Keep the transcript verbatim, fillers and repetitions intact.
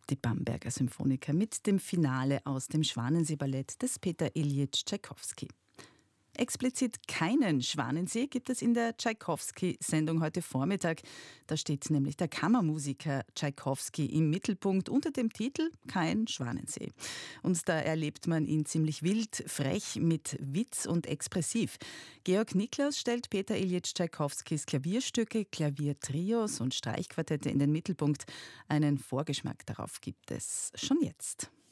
Die Bamberger Symphoniker mit dem Finale aus dem Schwanensee-Ballett des Peter Iljitsch Tschaikowski. Explizit keinen Schwanensee gibt es in der Tschaikowski-Sendung heute Vormittag. Da steht nämlich der Kammermusiker Tschaikowski im Mittelpunkt unter dem Titel Kein Schwanensee. Und da erlebt man ihn ziemlich wild, frech, mit Witz und expressiv. Georg Niklas stellt Peter Iljitsch Tschaikowskis Klavierstücke, Klaviertrios und Streichquartette in den Mittelpunkt. Einen Vorgeschmack darauf gibt es schon jetzt.